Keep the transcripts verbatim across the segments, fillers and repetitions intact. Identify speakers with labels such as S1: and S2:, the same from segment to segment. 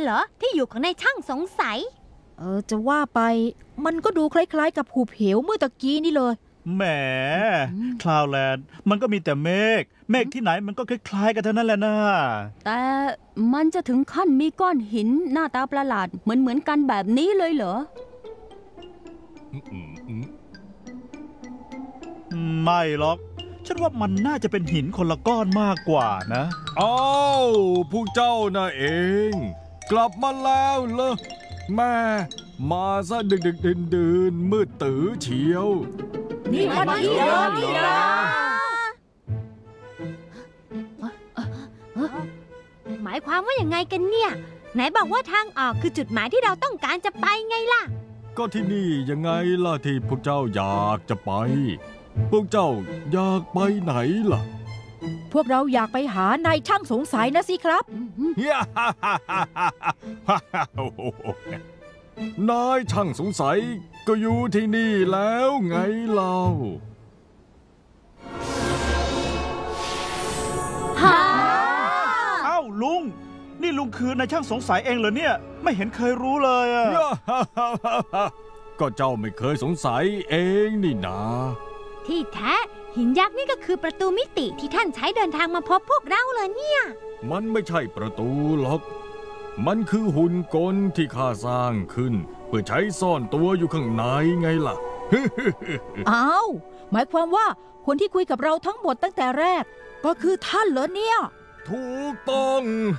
S1: เหรอที่อยู่ของนายช่างสงสัย
S2: เออจะว่าไปมันก็ดูคล้ายๆกับหุบเหวเมื่อตะกี้นี่เลย
S3: แหมคลาวแลนด์มันก็มีแต่เมฆเมฆที่ไหนมันก็คล้ายๆกันเท่านั้นแหละนะ
S4: แต่มันจะถึงขั้นมีก้อนหินหน้าตาประหลาดเหมือนเหมือนกันแบบนี้เลยเหรอ
S3: ไม่หรอกฉันว่ามันน่าจะเป็นหินคนละก้อนมากกว่านะ
S5: อ้าวพวกเจ้าน่ะเองกลับมาแล้วเหรอแม่มาซะดึกดึกดื่นดื่นมืดตื้อเฉียว
S2: นี่มันนี่เหรอนี่เหรอ
S1: หมายความว่าอย่างไงกันเนี่ยไหนบอกว่าทางออกคือจุดหมายที่เราต้องการจะไปไงล่ะ
S5: ก็ที่นี่ยังไงล่ะที่พวกเจ้าอยากจะไปพวกเจ้าอยากไปไหนล่ะ
S2: พวกเราอยากไปหานายช่างสงสัยนะสิครับ
S5: นายช่างสงสัยก็อยู่ที่นี่แล้วไงเล่า
S3: อ้าวลุงนี่ลุงคือนายช่างสงสัยเองเหรอเนี่ยไม่เห็นเคยรู้เลยอะ
S5: ก็เจ้าไม่เคยสงสัยเองนี่นา
S1: ที่แท้หินยักษ์นี่ก็คือประตูมิติที่ท่านใช้เดินทางมาพบพวกเราเลยเนี่ย
S5: มันไม่ใช่ประตูหรอกมันคือหุ่นกลที่ข้าสร้างขึ้นเพื่อใช้ซ่อนตัวอยู่ข้างในไงล่ะ
S2: อ้าวหมายความว่าคนที่คุยกับเราทั้งหมดตั้งแต่แรกก็คือท่านเหรอเนี่ย
S5: ถูกต้อง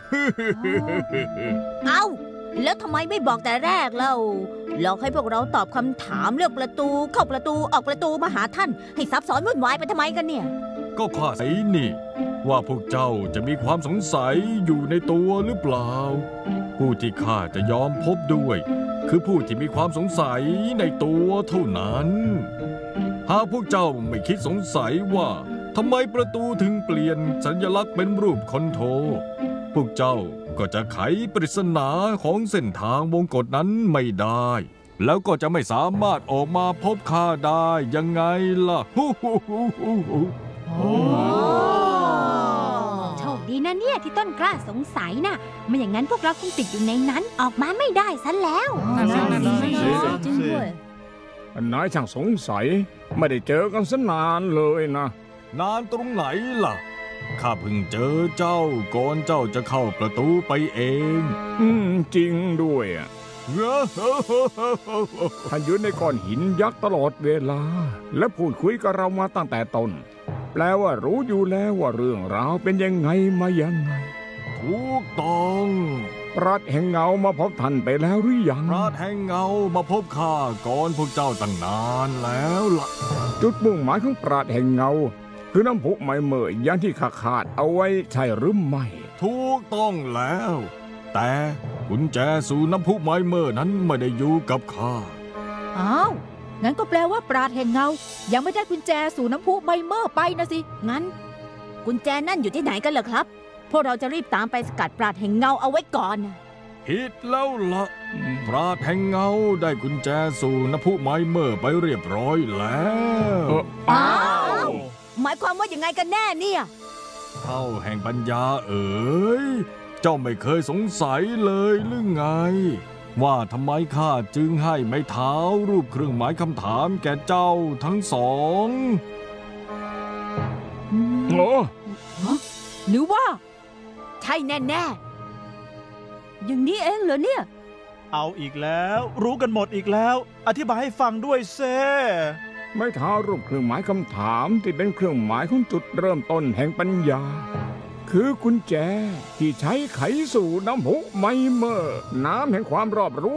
S6: เอ้าแล้วทำไมไม่บอกแต่แรกเล่าหลอกให้พวกเราตอบคำถามเลือกประตูเข้าประตูออกประตูมาหาท่านให้ซับซ้อนวุ่นวายไปทำไมกันเนี่ย
S5: ก็ข้าใส่นี่ว่าพวกเจ้าจะมีความสงสัยอยู่ในตัวหรือเปล่าผู้ที่ข้าจะยอมพบด้วยคือผู้ที่มีความสงสัยในตัวเท่านั้นหากพวกเจ้าไม่คิดสงสัยว่าทำไมประตูถึงเปลี่ยนสัญลักษณ์เป็นรูปคอนโทรพวกเจ้าก็จะไขปริศนาของเส้นทางวงกฏนั้นไม่ได้แล้วก็จะไม่สามารถออกมาพบข้าได้ยังไงล่ะ
S1: โชคดีนะเนี่ยที่ต้นกล้าสงสัยนะไม่อย่างนั้นพวกเราคงติดอยู่ในนั้นออกมาไม่ได้ซะแล้ว
S2: นั่นสิจริงด้วย
S7: นายช่างสงสัยไม่ได้เจอกันสนานเลยนะ
S5: นานตรงไหนล่ะข้าเพิ่งเจอเจ้าก่อนเจ้าจะเข้าประตูไปเอง
S7: อืมจริงด้วยอ่ะท่านอยู่ในก้อนหินยักษ์ตลอดเวลาและพูดคุยกับเรามาตั้งแต่ต้นแปลว่ารู้อยู่แล้วว่าเรื่องราวเป็นยังไงมายังไง
S5: ถูกต้อง
S7: ปราชญ์แห่งเงามาพบท่านไปแล้วหรือยัง
S5: ปราชญ์แห่งเงามาพบข้าก่อนพวกเจ้าตั้งนานแล้วล่ะ
S7: จุดมุ่งหมายของปราชญ์แห่งเงาคือน้ำพุไม้เมยอย่างที่ข้าขาดเอาไว้ใช่หรือไม่
S5: ถูกต้องแล้วแต่กุญแจสู่น้ำพุไม้เมยนั้นไม่ได้อยู่กับข้า
S2: อ้าวงั้นก็แปลว่าปราชญ์แห่งเงายังไม่ได้กุญแจสู่น้ำพุไม้เมยไปนะสิ
S6: งั้นกุญแจนั่นอยู่ที่ไหนกันเหรอครับพวกเราจะรีบตามไปสกัดปราชญ์แห่งเงาเอาไว้ก่อน
S5: ผิดแล้วล่ะปราชญ์แห่งเงาได้กุญแจสู่น้ำพุไม้เมยไปเรียบร้อยแล้ว
S6: อ้าวหมายความว่ายังไงกันแน่เนี่ย
S5: เท่าแห่งปัญญาเอ๋ยเจ้าไม่เคยสงสัยเลยหรือไงว่าทำไมข้าจึงให้ไม้เท้ารูปเครื่องหมายคำถามแก่เจ้าทั้งสอง
S7: โอ้
S2: หรือว่า
S6: ใช่แน่
S4: ๆอย่างนี้เองเหรอเนี่ย
S3: เอาอีกแล้วรู้กันหมดอีกแล้วอธิบายให้ฟังด้วยเซ่
S7: ไม้เท้ารูปเครื่องหมายคำถามที่เป็นเครื่องหมายของจุดเริ่มต้นแห่งปัญญาคือกุญแจที่ใช้ไขสู่น้ำพุไมเมอร์น้ำแห่งความรอบรู้